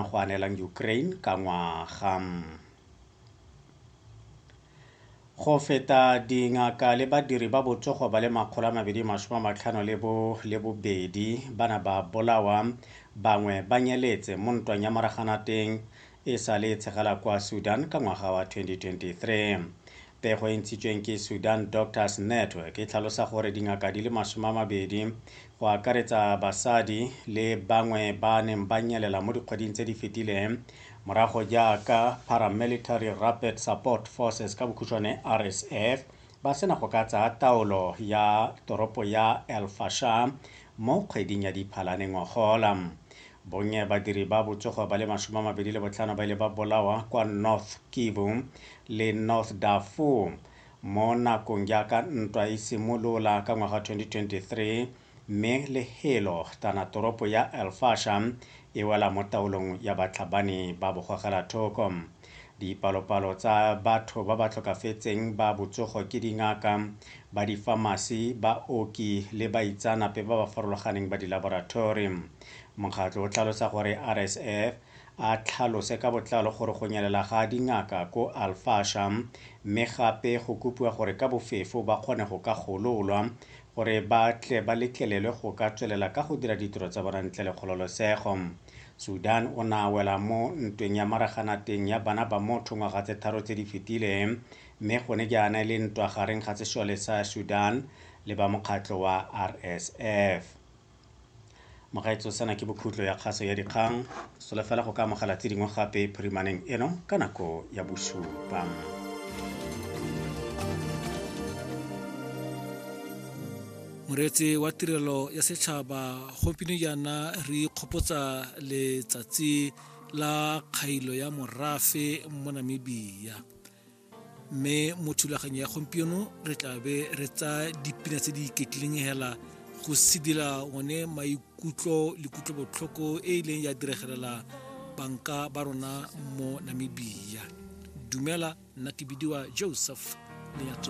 kgonang go anelang Ukraine ka ngwaga. Go feta dingaka le badiri ba botsogo ba le 252 bana ba bolawa, bangwe ba nyeletse mo ntwang ya Maraganateng e sa le tshegela kwa Sudan ka ngwaga wa 2023. Pego e ntshitsweng ke Sudan Doctors Network e tlhalosa gore dingaka di le 20 go akaretsa basadi le bangwe ba neng ba nyelela mo dikgweding tse di fetileng morago jaaka Paramilitary Rapid Support Forces ka bokhutswane RSF ba sena go ka tsaya taolo ya toropo ya El Fasher mo kgweding ya Diphalane ngogola. Bonnye badiri ba botsogo ba le 25 ba ile ba bolawa kwa North Kivu le North Darfur mo nakong jaaka ntwa e simolola ka ngwaga 2023, mme lehelo tana toropo ya El Fasher e wela mo taolong ya batlhabani ba bogogelathoko. Dipalopalo tsa batho ba ba tlhokafetseng ba botsogo ke dingaka, ba difamasi, baoki le baitsanape ba ba farologaneng ba dilaboratori. Mokgatlo o tlhalosa gore RSF a tlhalose ka botlalo gore go nyelela ga dingaka ko El Fasher, mme gape go kopiwa gore ka bofefo ba kgone go ka gololwa gore ba tle ba letlelelwe go ka tswelela ka go dira ditiro tsa bona ntle le kgololosego. Sudan o na wela mo ntweng ya Maraganateng ya bana ba motho ngwaga tse 3 tse di fetileng, mme gone jaana le ntwa gareng ga sešole sa Sudan le ba mokgatlo wa RSF. Mogaetso sana ke bokhutlo ya kgaso ya dikgang, solofela go ka amogela tse dingwe gape phirimaneng eno ka nako ya bosupa. Moreetsi wa tirelo ya setšhaba gompieno jaana re ikgopotsa letsatsi la kgailo ya morafe mo Namibia, mme mo thulaganyo ya gompieno re tla be re tsa dipina tse di iketlileng hela go sedila one maikutlo le kutlobotlhoko e ileng ya diregelela banka ba rona mo Namibia. Dumela, nna ke bidiwa Joseph Lenyatso.